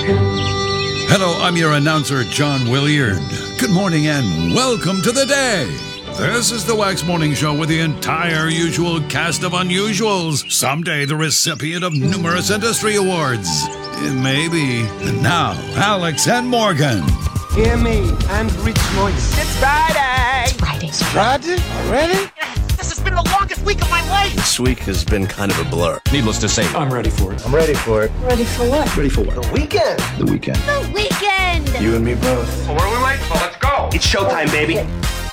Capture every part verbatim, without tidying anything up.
Hello, I'm your announcer, John Williard. Good morning and welcome to the day. This is the Wax Morning Show with the entire usual cast of unusuals. Someday the recipient of numerous industry awards. Maybe. And now, Alex and Morgan. Hear me and Rich Royce. It's Friday. It's Friday. It's Friday? Already? This has been the longest week of my life. This week has been kind of a blur. Needless to say, I'm ready for it. I'm ready for it. Ready for what? ready for what? The weekend. The weekend. The weekend. You and me both. Well, what are we waiting for? Let's go. It's showtime, baby.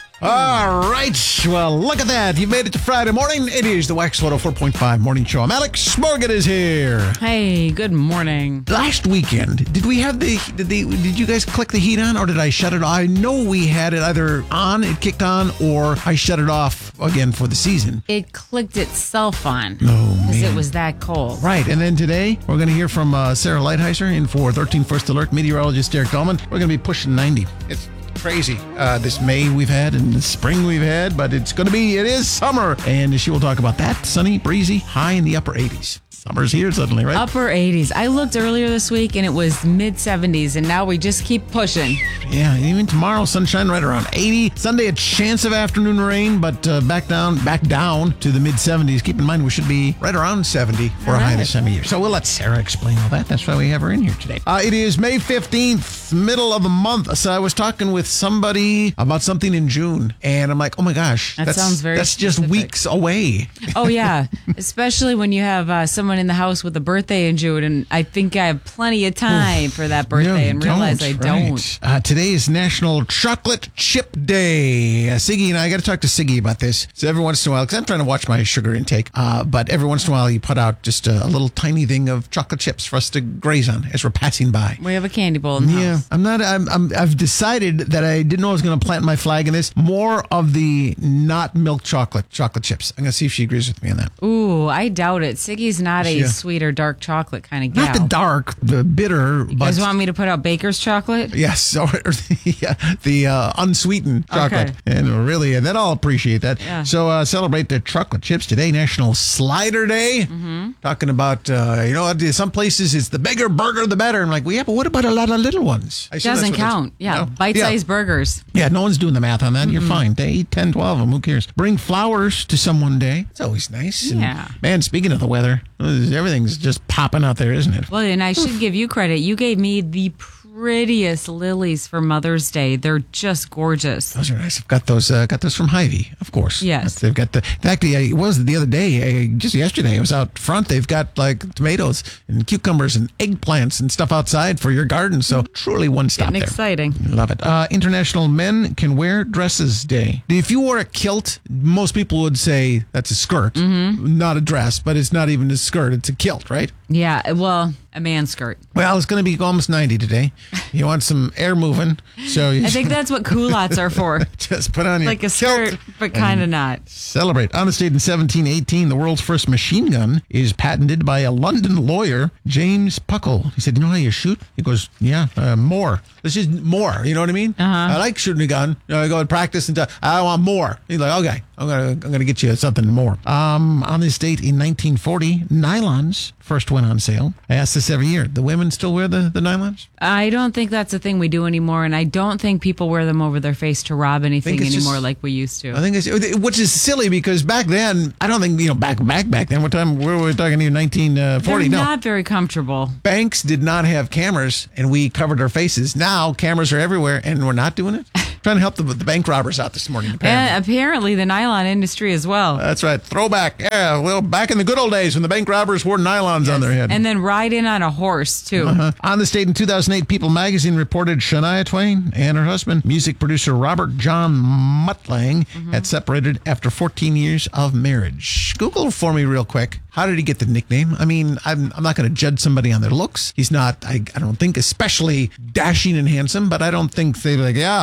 All right. Well, look at that. You've made it to Friday morning. It is the Wax one oh four point five Morning Show. I'm Alex. Morgan is here. Hey, good morning. Last weekend, did we have the, did the, did you guys click the heat on or did I shut it off? I know we had it either on, it kicked on, or I shut it off again for the season. It clicked itself on. Oh, Because man. it was that cold. Right. And then today, we're going to hear from uh, Sarah Lighthizer in for thirteen First Alert, meteorologist Derek Dahlman. We're going to be pushing ninety. It's crazy. Uh, this May we've had and the spring we've had, but it's going to be, it is summer. And she will talk about that. Sunny, breezy, high in the upper eighties. Summer's here suddenly, right? Upper eighties. I looked earlier this week and it was mid seventies, and now we just keep pushing. Yeah, even tomorrow, sunshine right around eighty. Sunday, a chance of afternoon rain, but uh, back down back down to the mid seventies. Keep in mind, we should be right around seventy for All a high right. this time of year. So we'll let Sarah explain all that. That's why we have her in here today. Uh, it is May fifteenth, middle of the month. So I was talking with somebody about something in June, and I'm like, oh my gosh. That that's, sounds very That's just specific. weeks away. Oh, yeah. Especially when you have uh, someone in the house with a birthday in June, and I think I have plenty of time for that birthday No, and realize don't, I right. don't. Uh, today is National Chocolate Chip Day. Uh, Siggy and I, I got to talk to Siggy about this. So every once in a while, because I'm trying to watch my sugar intake, uh, but every once in a while he put out just a, a little tiny thing of chocolate chips for us to graze on as we're passing by. We have a candy bowl in the Yeah, house. I'm not. I'm, I'm. I've decided that I didn't know I was going to plant my flag in this. More of the not milk chocolate chocolate chips. I'm going to see if she agrees with me on that. Ooh, I doubt it. Siggy's not a Yeah. sweet or dark chocolate kind of gal. Not the dark, the bitter. You but guys want me to put out Baker's chocolate? Yes, or the, yeah, the uh, unsweetened chocolate. Okay. And really, and then I'll appreciate that. Yeah. So uh, celebrate the chocolate chips today, National Slider Day. Mm-hmm. Talking about, uh, you know, some places it's the bigger burger, the better. I'm like, well, yeah, but what about a lot of little ones? I assume that's Doesn't what it's- count. Yeah, No? bite-sized burgers. Yeah, no one's doing the math on that. You're fine. They eat ten, twelve of them. Who cares? Bring flowers to someone day. It's always nice. And, Yeah. man, speaking of the weather, everything's just popping out there, isn't it? Well, and I should give you credit. You gave me the prettiest lilies for Mother's Day. They're just gorgeous. Those are nice. I've got those. Uh, got those from Hy-Vee, of course. Yes. They've got the. In fact, I- it was the other day, uh, just yesterday. I was out front. They've got like tomatoes and cucumbers and eggplants and stuff outside for your garden. So truly one stop Getting there. exciting. Love it. Uh, International Men Can Wear Dresses Day. If you wore a kilt, most people would say that's a skirt, Mm-hmm. not a dress, but it's not even a skirt. It's a kilt, right? Yeah, well, a man skirt. Well, it's going to be almost ninety today. You want some air moving, so you I think that's what culottes are for. just put on your Like a kilt skirt, but kind of not. Celebrate. On this date in seventeen eighteen, the world's first machine gun is patented by a London lawyer, James Puckle. He said, you know how you shoot? He goes, yeah, uh, more. This is more. You know what I mean? Uh-huh. I like shooting a gun. You know, I go and practice and t- I want more. He's like, okay, I'm gonna, I'm gonna get you something more. Um, on this date in nineteen forty, nylons first went on sale. I ask this every year. The women still wear the, the nylons? I don't think that's a thing we do anymore, and I don't think people wear them over their face to rob anything it's anymore just- like we used to. I think it's, which is silly because back then, I don't think, you know, back, back, back then, what time, where were we talking here, nineteen forty? They're No. not very comfortable. Banks did not have cameras, and we covered our faces. Now cameras are everywhere, and we're not doing it. Trying to help the, the bank robbers out this morning. Apparently. And apparently the nylon industry as well. That's right. Throwback. Yeah, well, back in the good old days when the bank robbers wore nylons on their head. And then ride in on a horse, too. Uh-huh. On this date in two thousand eight, People magazine reported Shania Twain and her husband, music producer Robert John Muttlang, Mm-hmm. had separated after fourteen years of marriage. Google for me real quick. How did he get the nickname? I mean, I'm, I'm not going to judge somebody on their looks. He's not, I, I don't think, especially dashing and handsome, but I don't think they're like, yeah, Mutt,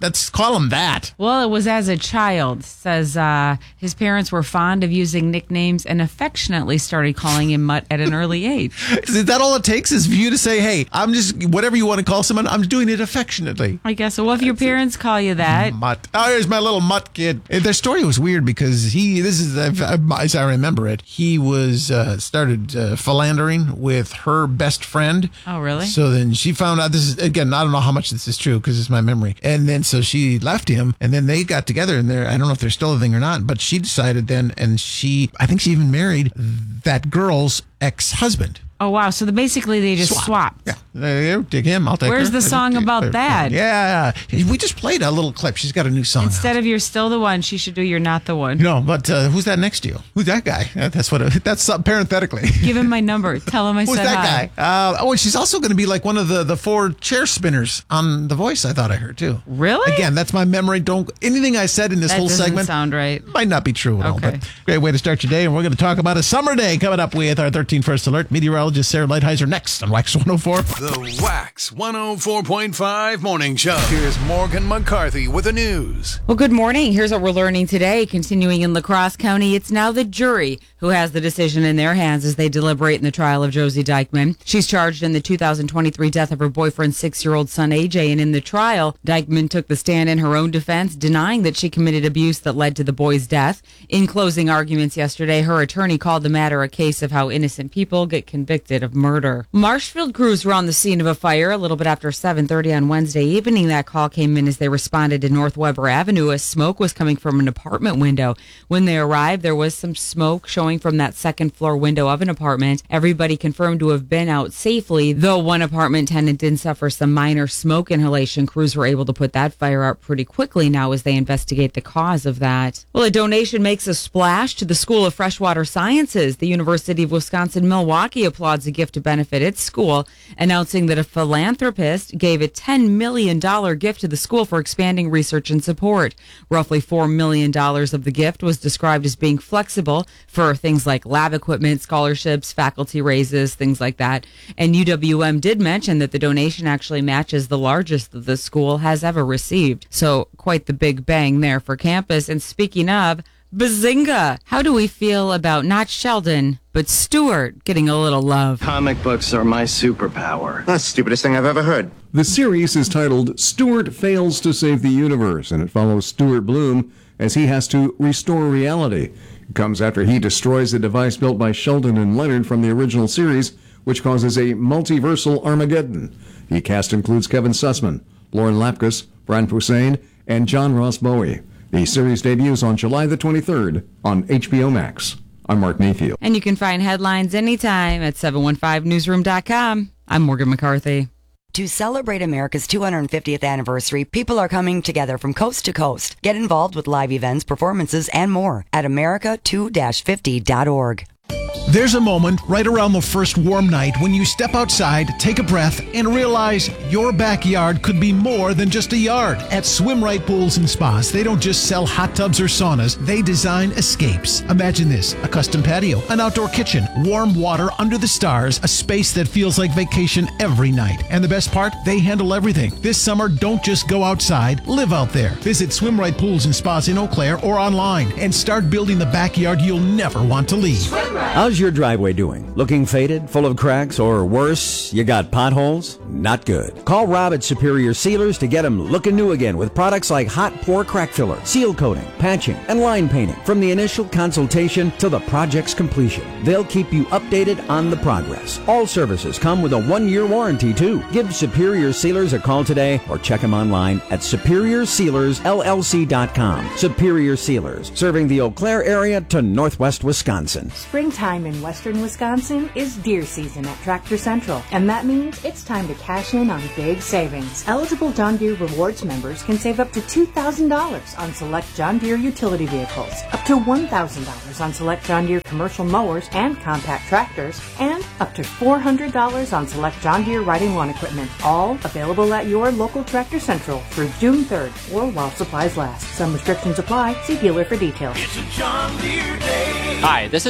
Let's call him that. Well, it was as a child. Says uh, his parents were fond of using nicknames and affectionately started calling him Mutt at an early age. Is that all it takes is for you to say, hey, I'm just, whatever you want to call someone, I'm doing it affectionately. I guess. So, well, if your parents call you that. Mutt. Oh, here's my little Mutt kid. Their story was weird because he, this is, as I remember it, he was, uh, started uh, philandering with her best friend. Oh, really? So then she found out, this is, again, I don't know how much this is true because it's my memory. And then so she left him and then they got together and they're, I don't know if they're still a thing or not, but she decided then, and she, I think she even married that girl's ex-husband. Oh, wow. So the, basically they just Swap. swapped. Yeah. There you Dig him. I'll take Where's her. the song about that? Yeah. We just played a little clip. She's got a new song. Instead out. of You're Still the One, she should do You're Not the One. No, but uh, who's that next to you? Who's that guy? Uh, That's what. Uh, that's uh, parenthetically. Give him my number. Tell him I Who's said that hi. guy? Uh, oh, and she's also going to be like one of the, the four chair spinners on The Voice. I thought I heard too. Really? Again, that's my memory. Don't anything I said in this That whole doesn't segment sound right. might not be true at all. Okay. But great way to start your day, and we're going to talk about a summer day coming up with our thirteen First Alert meteorologist Sarah Lighthizer next on Wax one oh four. The Wax one oh four point five Morning Show. Here's Morgan McCarthy with the news. Well, good morning. Here's what we're learning today. Continuing in La Crosse County, it's now the jury who has the decision in their hands as they deliberate in the trial of Josie Dykeman. She's charged in the two thousand twenty-three death of her boyfriend's six-year-old son, A J, and in the trial, Dykeman took the stand in her own defense, denying that she committed abuse that led to the boy's death. In closing arguments yesterday, her attorney called the matter a case of how innocent people get convicted of murder. Marshfield crews were on the scene of a fire a little bit after seven thirty on Wednesday evening. That call came in as they responded to North Weber Avenue as smoke was coming from an apartment window. When they arrived, there was some smoke showing from that second floor window of an apartment. Everybody confirmed to have been out safely, though one apartment tenant did suffer some minor smoke inhalation. Crews were able to put that fire out pretty quickly now as they investigate the cause of that. Well, a donation makes a splash to the School of Freshwater Sciences. The University of Wisconsin-Milwaukee applauds a gift to benefit its school, announcing that a philanthropist gave a ten million dollars gift to the school for expanding research and support. Roughly four million dollars of the gift was described as being flexible for things like lab equipment, scholarships, faculty raises, things like that. And U W M did mention that the donation actually matches the largest that the school has ever received. So quite the big bang there for campus. And speaking of, bazinga! How do we feel about not Sheldon, but Stuart getting a little love? Comic books are my superpower. That's the stupidest thing I've ever heard. The series is titled Stuart Fails to Save the Universe, and it follows Stuart Bloom as he has to restore reality. It comes after he destroys a device built by Sheldon and Leonard from the original series, which causes a multiversal Armageddon. The cast includes Kevin Sussman, Lauren Lapkus, Brian Posehn, and John Ross Bowie. The series debuts on July the twenty-third on H B O Max. I'm Mark Mayfield. And you can find headlines anytime at seven one five newsroom dot com. I'm Morgan McCarthy. To celebrate America's two hundred fiftieth anniversary, people are coming together from coast to coast. Get involved with live events, performances, and more at America two fifty dot org. There's a moment right around the first warm night when you step outside, take a breath, and realize your backyard could be more than just a yard. At Swim Right Pools and Spas, they don't just sell hot tubs or saunas, they design escapes. Imagine this: a custom patio, an outdoor kitchen, warm water under the stars, a space that feels like vacation every night. And the best part? They handle everything. This summer, don't just go outside, live out there. Visit Swim Right Pools and Spas in Eau Claire or online and start building the backyard you'll never want to leave. How's your driveway doing? Looking faded, full of cracks, or worse, you got potholes? Not good. Call Rob at Superior Sealers to get them looking new again with products like hot pour crack filler, seal coating, patching, and line painting. From the initial consultation to the project's completion, they'll keep you updated on the progress. All services come with a one-year warranty too. Give Superior Sealers a call today or check them online at superior sealers L L C dot com. Superior Sealers, serving the Eau Claire area to northwest Wisconsin. Springtime in western Wisconsin is deer season at Tractor Central, and that means it's time to cash in on big savings. Eligible John Deere Rewards members can save up to two thousand dollars on select John Deere utility vehicles, up to one thousand dollars on select John Deere commercial mowers and compact tractors, and up to four hundred dollars on select John Deere riding lawn equipment. All available at your local Tractor Central through June third or while supplies last. Some restrictions apply. See dealer for details. It's a John Deere day. Hi, this is Ryan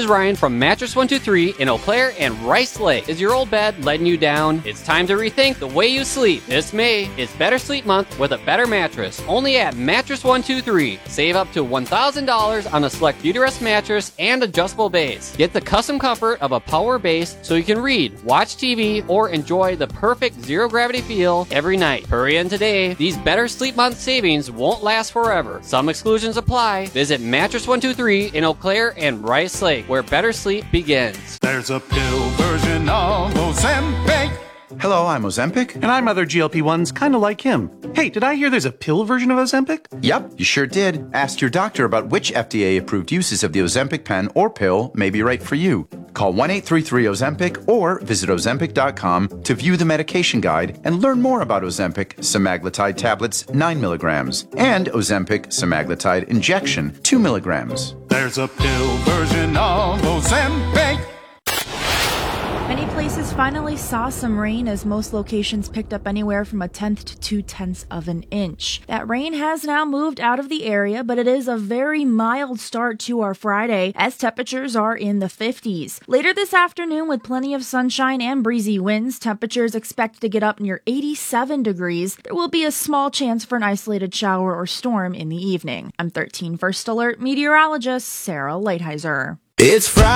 from Mattress one two three in Eau Claire and Rice Lake. Is your old bed letting you down? It's time to rethink the way you sleep. This May, it's Better Sleep Month with a better mattress. Only at Mattress one two three. Save up to one thousand dollars on a select Beautyrest mattress and adjustable base. Get the custom comfort of a power base so you can read, watch T V, or enjoy the perfect zero-gravity feel every night. Hurry in today. These Better Sleep Month savings won't last forever. Some exclusions apply. Visit Mattress one two three in Eau Claire and Rice Lake, where better sleep begins. There's a pill version of Ozempic. Hello, I'm Ozempic. And I'm other G L P ones kind of like him. Hey, did I hear there's a pill version of Ozempic? Yep, you sure did. Ask your doctor about which F D A-approved uses of the Ozempic pen or pill may be right for you. Call one eight three three Ozempic or visit Ozempic dot com to view the medication guide and learn more about Ozempic semaglutide tablets nine milligrams and Ozempic semaglutide injection two milligrams. There's a pill version of Ozempic. Many places finally saw some rain as most locations picked up anywhere from a tenth to two tenths of an inch. That rain has now moved out of the area, but it is a very mild start to our Friday as temperatures are in the fifties. Later this afternoon, with plenty of sunshine and breezy winds, temperatures expected to get up near eighty-seven degrees. There will be a small chance for an isolated shower or storm in the evening. I'm thirteen First Alert meteorologist Sarah Lighthizer. It's Friday.